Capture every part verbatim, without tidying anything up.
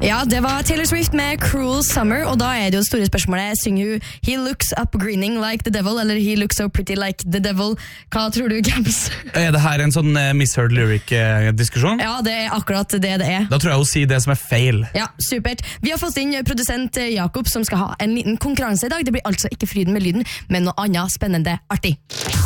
Ja, det var Taylor Swift med Cruel Summer, og da er det jo store spørsmålet, synger hun He looks up grinning like the devil, eller He looks so pretty like the devil? Hva tror du, Gams? Er det her en sånn uh, misheard lyric-diskusjon? Ja, det er akkurat det det er. Da tror jeg hun sier det som er feil. Ja, supert. Vi har fått inn produsent Jakob som skal ha en liten konkurranse i dag. Det blir altså ikke Fryden med lyden, men noe annet spennende artig.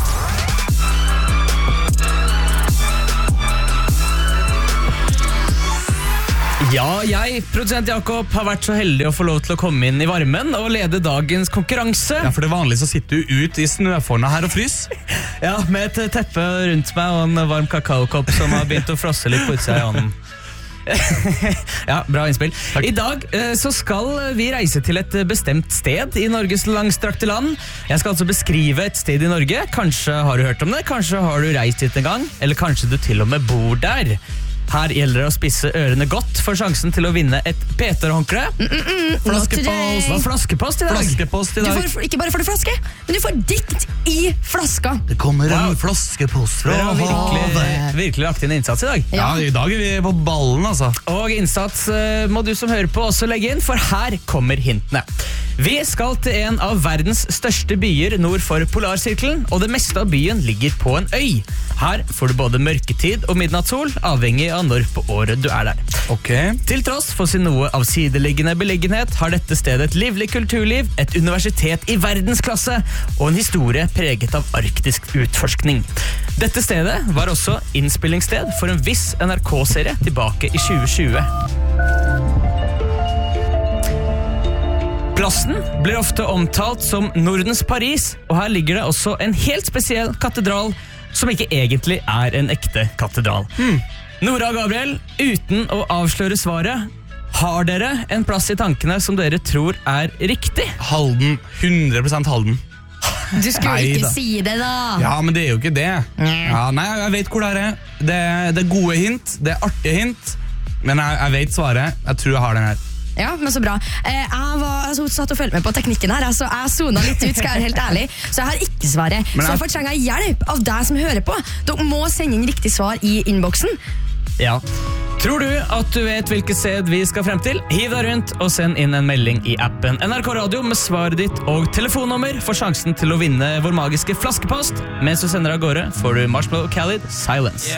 Ja, jeg, produsent Jakob, har vært så heldig å få lov til å komme inn i varmen og lede dagens konkurranse. Ja, for det vanlige så sitter du ut i snøforna her og frys. Ja, med et teppe rundt meg og en varm kakaokopp som har begynt å frosse litt på utsida i hånden. Ja, bra innspill. Takk. I dag eh, så skal vi reise til et bestemt sted i Norges langstrakte land. Jeg skal altså beskrive et sted i Norge. Kanskje har du hørt om det, kanskje har du reist dit en gang, eller kanskje du til og med bor der. Her gjelder det å spisse ørene godt for sjansen til å vinne et Peter-håndkle. Mm, mm, mm, Flaskepost. Hva flaskepost i dag? Flaskepost i dag. Du får, ikke bare får du flaske, men du får dikt i flaska. Det kommer wow. en flaskepost fra havet. Virkelig, virkelig lagt inn innsats i dag. Ja. ja, i dag er vi på ballen, altså. Og innsats uh, må du som hører på også legge inn, for her kommer hintene. Vi skal til en av verdens største byer nord for Polarsirkelen, og det meste av byen ligger på en øy. Her får du både mørketid og midnattssol, avhengig av når på året du er der. Ok. Til tross for sin noe avsideliggende beliggenhet har dette stedet et livlig kulturliv, et universitet i verdensklasse og en historie preget av arktisk utforskning. Dette stedet var også innspillingssted for en viss N R K-serie tilbake i tjue tjue. Plassen blir ofte omtalt som Nordens Paris, og her ligger det også en helt spesiell katedral som ikke egentlig er en ekte katedral. Hmm. Nora og Gabriel, uten å avsløre svaret, har dere en plass i tankene som dere tror er riktig? Halden, hundre prosent Halden. Du skulle Nei, ikke da. si det da. Ja, men det er jo ikke det. Ja, nei, jeg vet hvor det er. Det, det er gode hint, det er artige hint, men jeg, jeg vet svaret. Jeg tror jeg har den her. Ja, men så bra. Eh, jeg var altså, satt og følte med på teknikken her, altså, jeg zonet litt ut, skal jeg være helt ærlig, så jeg har ikke svaret. Men så jeg- derfor trenger jeg hjelp av deg som hører på. Dere må sende inn riktig svar i innboksen. Ja. Tror du at du vet hvilket sted vi skal frem til? Hiv deg rundt og send inn en melding i appen N R K Radio med svaret ditt og telefonnummer for sjansen til å vinne vår magiske flaskepost. Mens du sender av gårde får du Marshmallow Khalid Silence.